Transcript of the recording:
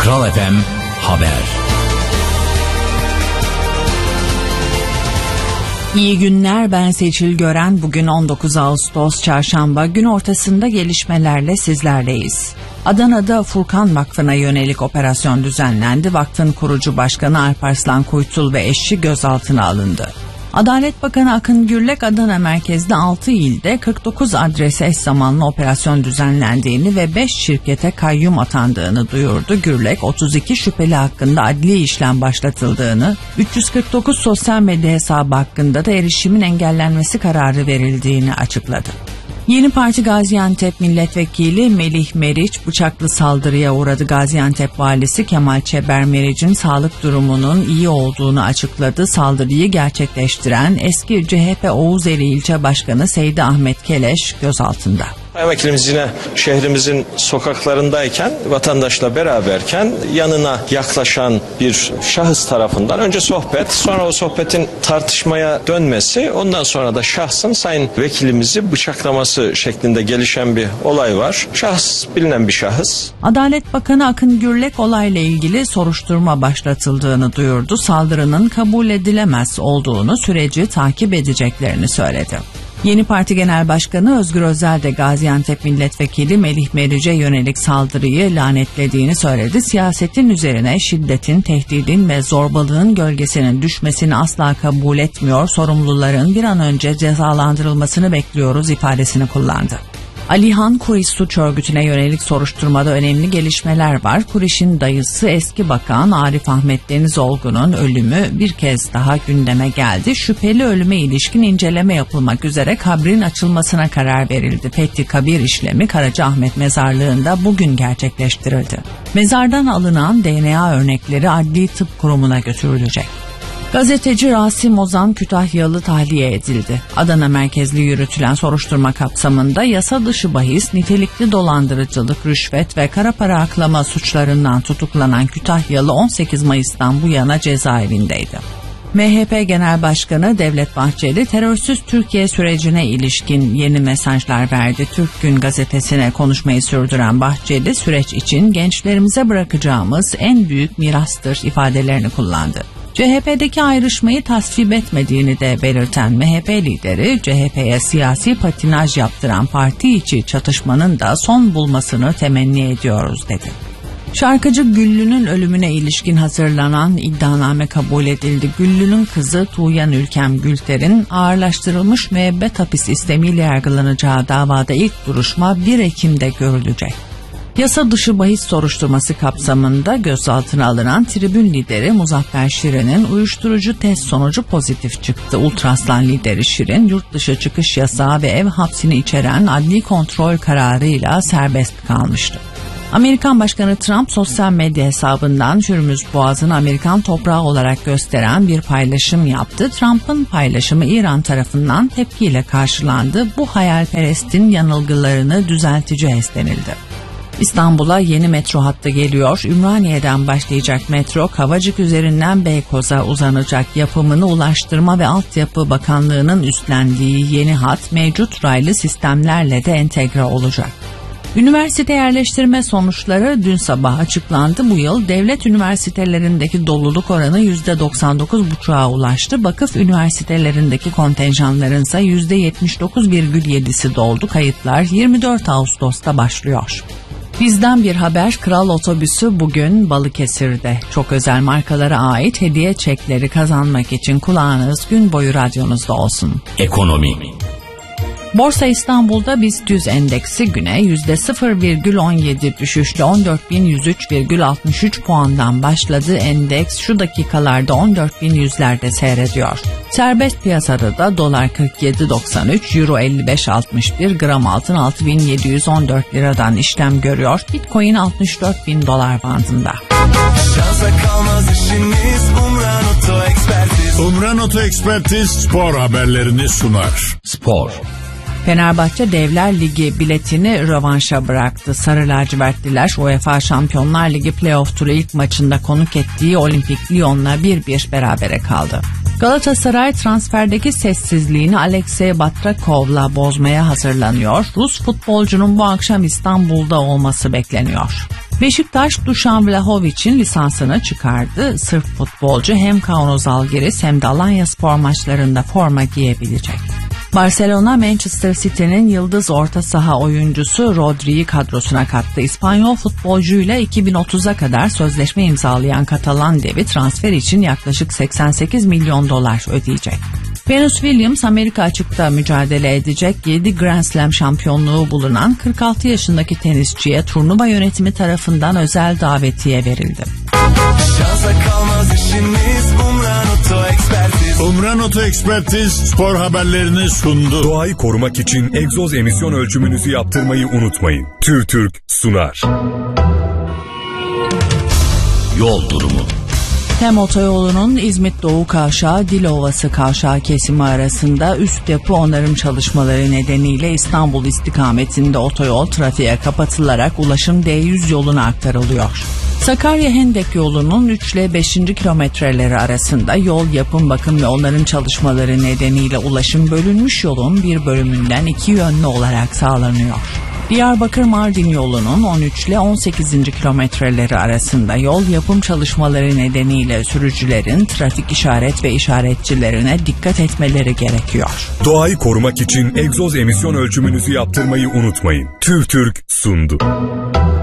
Kral FM Haber. İyi günler, ben Seçil Gören. Bugün 19 Ağustos Çarşamba, gün ortasında gelişmelerle sizlerleyiz. Adana'da Furkan Vakfı'na yönelik operasyon düzenlendi. Vakfın kurucu başkanı Alparslan Kuytul ve eşi gözaltına alındı. Adalet Bakanı Akın Gürlek, Adana merkezli 6 ilde 49 adrese eş zamanlı operasyon düzenlendiğini ve 5 şirkete kayyum atandığını duyurdu. Gürlek, 32 şüpheli hakkında adli işlem başlatıldığını, 349 sosyal medya hesabı hakkında da erişimin engellenmesi kararı verildiğini açıkladı. Yeni Parti Gaziantep Milletvekili Melih Meriç bıçaklı saldırıya uğradı. Gaziantep Valisi Kemal Çeber Meriç'in sağlık durumunun iyi olduğunu açıkladı. Saldırıyı gerçekleştiren eski CHP Oğuzeli İlçe Başkanı Seydi Ahmet Keleş gözaltında. Vekilimiz yine şehrimizin sokaklarındayken, vatandaşla beraberken yanına yaklaşan bir şahıs tarafından önce sohbet, sonra o sohbetin tartışmaya dönmesi, ondan sonra da şahsın sayın vekilimizi bıçaklaması şeklinde gelişen bir olay var. Şahıs bilinen bir şahıs. Adalet Bakanı Akın Gürlek olayla ilgili soruşturma başlatıldığını duyurdu. Saldırının kabul edilemez olduğunu, süreci takip edeceklerini söyledi. Yeni Parti Genel Başkanı Özgür Özel de Gaziantep Milletvekili Melih Meriç'e yönelik saldırıyı lanetlediğini söyledi. Siyasetin üzerine şiddetin, tehdidin ve zorbalığın gölgesinin düşmesini asla kabul etmiyor, sorumluların bir an önce cezalandırılmasını bekliyoruz ifadesini kullandı. Alihan Kuriş suç örgütüne yönelik soruşturmada önemli gelişmeler var. Kuriş'in dayısı eski bakan Arif Ahmet Denizolgu'nun ölümü bir kez daha gündeme geldi. Şüpheli ölüme ilişkin inceleme yapılmak üzere kabrin açılmasına karar verildi. Fethi Kabir işlemi Karacaahmet Mezarlığı'nda bugün gerçekleştirildi. Mezardan alınan DNA örnekleri Adli Tıp Kurumu'na götürülecek. Gazeteci Rasim Ozan Kütahyalı tahliye edildi. Adana merkezli yürütülen soruşturma kapsamında yasa dışı bahis, nitelikli dolandırıcılık, rüşvet ve kara para aklama suçlarından tutuklanan Kütahyalı 18 Mayıs'tan bu yana cezaevindeydi. MHP Genel Başkanı Devlet Bahçeli, terörsüz Türkiye sürecine ilişkin yeni mesajlar verdi. Türk Gün gazetesine konuşmayı sürdüren Bahçeli, süreç için gençlerimize bırakacağımız en büyük mirastır ifadelerini kullandı. CHP'deki ayrışmayı tasvip etmediğini de belirten MHP lideri, CHP'ye siyasi patinaj yaptıran parti içi çatışmanın da son bulmasını temenni ediyoruz dedi. Şarkıcı Güllü'nün ölümüne ilişkin hazırlanan iddianame kabul edildi. Güllü'nün kızı Tuğyan Ülkem Gülter'in ağırlaştırılmış müebbet hapis istemiyle yargılanacağı davada ilk duruşma 1 Ekim'de görülecek. Yasa dışı bahis soruşturması kapsamında gözaltına alınan tribün lideri Muzaffer Şirin'in uyuşturucu test sonucu pozitif çıktı. Ultraslan lideri Şirin, yurt dışı çıkış yasağı ve ev hapsini içeren adli kontrol kararıyla serbest kalmıştı. Amerikan Başkanı Trump sosyal medya hesabından Hürmüz Boğazı'nı Amerikan toprağı olarak gösteren bir paylaşım yaptı. Trump'ın paylaşımı İran tarafından tepkiyle karşılandı. Bu hayalperestin yanılgılarını düzelteceğiz denildi. İstanbul'a yeni metro hattı geliyor. Ümraniye'den başlayacak metro, Kavacık üzerinden Beykoz'a uzanacak. Yapımını Ulaştırma ve Altyapı Bakanlığı'nın üstlendiği yeni hat mevcut raylı sistemlerle de entegre olacak. Üniversite yerleştirme sonuçları dün sabah açıklandı. Bu yıl devlet üniversitelerindeki doluluk oranı %99,5'a ulaştı. Vakıf üniversitelerindeki kontenjanların ise %79,7'si doldu. Kayıtlar 24 Ağustos'ta başlıyor. Bizden bir haber, Kral Otobüsü bugün Balıkesir'de. Çok özel markalara ait hediye çekleri kazanmak için kulağınız gün boyu radyonuzda olsun. Ekonomi. Borsa İstanbul'da BIST 100 endeksi güne %0,17 düşüşle 14.103,63 puandan başladı. Endeks şu dakikalarda 14.100'lerde seyrediyor. Serbest piyasada da dolar 47.93, euro 55.61, gram altın 6.714 liradan işlem görüyor. Bitcoin 64.000 dolar bandında. Şansa kalmaz işiniz, Umran Oto Ekspertiz. Umran Oto Ekspertiz spor haberlerini sunar. Spor. Fenerbahçe Devler Ligi biletini rövanşa bıraktı. Sarı lacivertliler UEFA Şampiyonlar Ligi playoff turu ilk maçında konuk ettiği Olimpik Lyon'la 1-1 berabere kaldı. Galatasaray transferdeki sessizliğini Alexey Batrakov'la bozmaya hazırlanıyor. Rus futbolcunun bu akşam İstanbul'da olması bekleniyor. Beşiktaş Dušan Vlahovic'in lisansını çıkardı. Sırp futbolcu hem Kaunas Žalgiris hem de Alanyaspor maçlarında forma giyebilecek. Barcelona, Manchester City'nin yıldız orta saha oyuncusu Rodri'yi kadrosuna kattı. İspanyol futbolcuyla 2030'a kadar sözleşme imzalayan Katalan devi transfer için yaklaşık 88 milyon dolar ödeyecek. Venus Williams Amerika açıkta mücadele edecek. 7 Grand Slam şampiyonluğu bulunan 46 yaşındaki tenisçiye turnuva yönetimi tarafından özel davetiye verildi. Şansa kalmaz işimiz, Umran Oto Ekspertiz. Umran Oto Ekspertiz spor haberlerini sundu. Doğayı korumak için egzoz emisyon ölçümünüzü yaptırmayı unutmayın. TÜRTÜRK sunar. Yol durumu. Tem otoyolunun İzmit Doğu Kavşağı Dilovası Kavşağı kesimi arasında üst yapı onarım çalışmaları nedeniyle İstanbul istikametinde otoyol trafiğe kapatılarak ulaşım D100 yoluna aktarılıyor. Sakarya Hendek yolunun 3 ile 5. kilometreleri arasında yol yapım, bakım ve onarım çalışmaları nedeniyle ulaşım bölünmüş yolun bir bölümünden iki yönlü olarak sağlanıyor. Diyarbakır-Mardin yolunun 13 ile 18. kilometreleri arasında yol yapım çalışmaları nedeniyle sürücülerin trafik işaret ve işaretçilerine dikkat etmeleri gerekiyor. Doğayı korumak için egzoz emisyon ölçümünüzü yaptırmayı unutmayın. TÜRTÜRK sundu.